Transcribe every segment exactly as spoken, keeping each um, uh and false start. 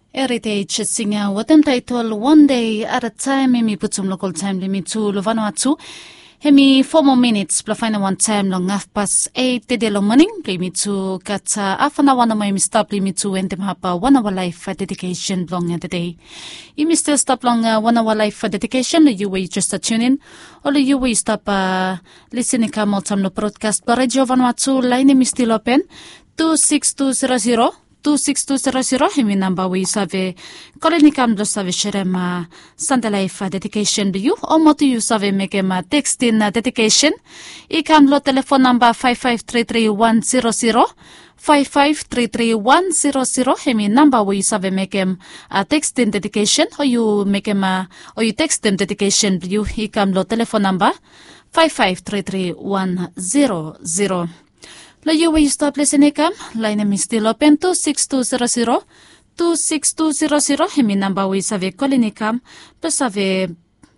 Heritage singer watem title One Day at a Time hemi putum local time limit to Lovanatu. Hemi four more minutes plus final one time long half past eight de long morning limit to kata afana one of my stop limit to when them hapa one hour life for dedication long at the day. You may still stop long uh, one hour life for dedication you way just a tune in or you way stop uh, listening come out time no broadcast but radio Vanuatu line is still open two six two zero zero two six two zero zero hemi number we save koleni kam lo save sherema Sunday life dedication you or motu you save make ma text in dedication I kam lo telephone number five five three three one zero zero five five three three one zero zero hemi number we save make em a text in dedication or you make em or you text them dedication you I kam lo telephone number five five three three one zero zero. La you will stop listening come line is still open two six two zero zero two six two zero zero hemi number we save calling come plus save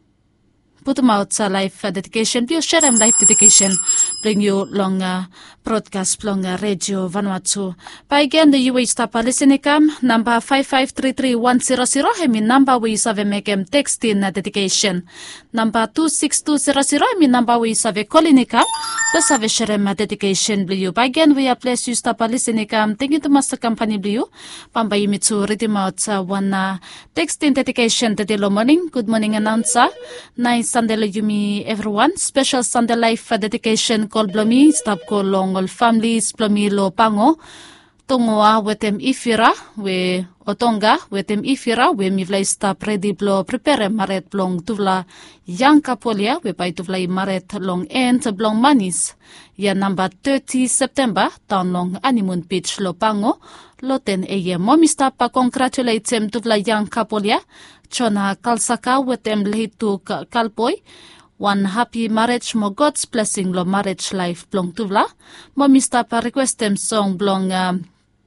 put them out sa live dedication you share them live dedication bring you longer broadcast longer radio Vanuatu by again the you will stop listening come number five five three three one zero zero hemi number we save make them text in dedication number two six two zero zero hemi number we save calling come plus save share my dedication blue by again we are place you stop listening come thank you to master company blue pamba you to read them out sa one uh, text in dedication the day morning good morning announcer nice Sunday yumi everyone special Sunday life dedication call blomi stop call long all families blomi lo pango tongoa wetem ifira we otonga wetem ifira we mi vlai stop ready blo prepare maret blong tuvla yang kapolia we pai tuvla maret long end blong manis ya number thirty September town long animun beach lo pango loten eye momi stop pa congratulate them tuvla yang kapolia chona kalsaka wetem lehitu kalpoi one happy marriage mo God's blessing lo marriage life blong tuvla mo mista pa request them song blong um,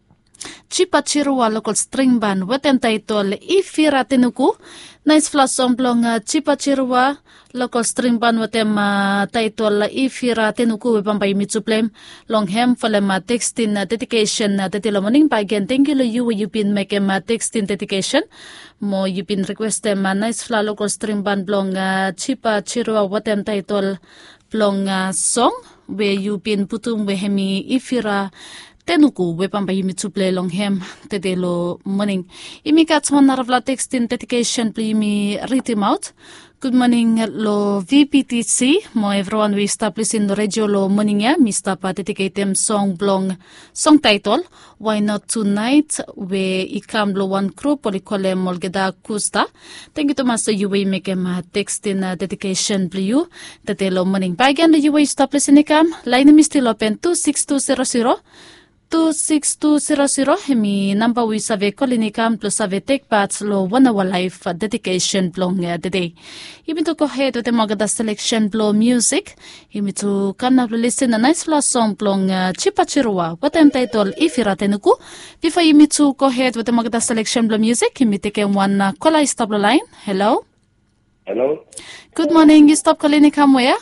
Chipa Chirua local string band wetem title Ifira Tenuku nice flash song blong uh, Chipa Chirua local string band wetem uh, title Ifira Tenuku we pambay mitsuplem long hem falem uh, text in uh, dedication uh, tetilo morning pa again thank you you you been make em uh, text in dedication mo you been request them uh, nice flash local string band blong uh, Chipa Chirua wetem title blong uh, song where you been putum we hemi Ifira Tenuku we pambay to play long hem tedelo morning. Imi kat one naravla text in dedication play me read him out. Good morning lo V P T C mo everyone we establish in the radio lo morning ya mista pa dedicate them song blong song title Why Not Tonight we ikam lo one crew polikole molgeda kusta. Thank you to master you we make him text in uh, dedication play you tedelo morning. By again the you we establish in ikam line is still open two six two zero zero two six two zero zero hemi number we save kolini kam plus save take parts lo one hour life uh, dedication blong uh, the day. Himi to go ahead with the magada selection blow music. Himi to come up listen a nice last song blong uh, Chipa Chirua. What I'm title Ifira Tenuku. Before himi to go ahead with the magada selection blow music, himi take one uh, call stop the line. Hello. Hello. Good morning. You stop kolini kam where?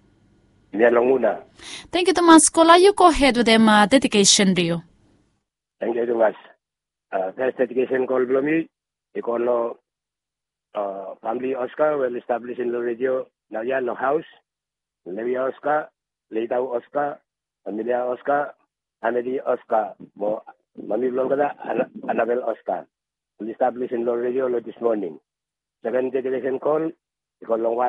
Nialonguna. Thank you, Thomas. Kola, you go ahead with them uh, dedication, do you? Thank you, Thomas. Uh, first dedication call Blomi. Ikono uh, family Oscar well established in the radio. Now yeah, no house. Levi Oscar, Leitau Oscar, Amelia Oscar, Amedy Oscar, Mo Mami Blongada, Annabelle Oscar. Well established in the radio this morning. Second dedication call. Ikono